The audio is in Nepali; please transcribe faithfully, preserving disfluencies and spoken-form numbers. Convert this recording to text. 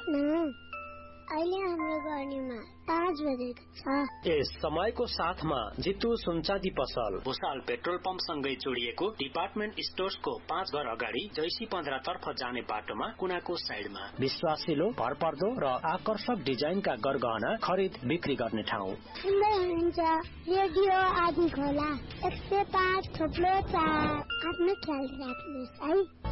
अहिले हाम्रो गर्नीमा पाँच बजेको छ। यस समयको साथमा जितु सुनचाँदी पसल भुसाल पेट्रोल पम्प सँगै जोडिएको डिपार्टमेन्ट स्टोर्सको पाँच घर अगाडि जैसी पन्ध्र तर्फ जाने बाटोमा कुनाको साइडमा विश्वासिलो भरपर्दो र आकर्षक डिजाइनका गरगहना खरिद बिक्री गर्ने ठाउँ। सुन्दै हुनुहुन्छ रेडियो आदि खोला एक सय पाँच थोप्लो चार। आफ्नो ख्याल राख्नुहोस् है।